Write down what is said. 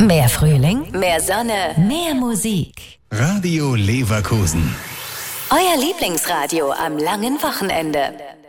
Mehr Frühling, mehr Sonne, mehr Musik. Radio Leverkusen. Euer Lieblingsradio am langen Wochenende.